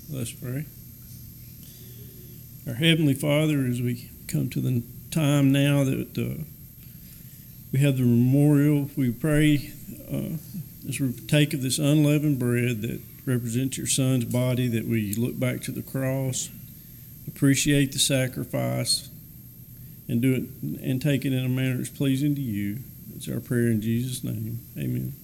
Let's pray. Our Heavenly Father, as we come to the time now that we have the memorial, we pray as we take of this unleavened bread that represents your Son's body, that we look back to the cross, appreciate the sacrifice, and do it and take it in a manner that's pleasing to you. It's our prayer in Jesus' name. Amen.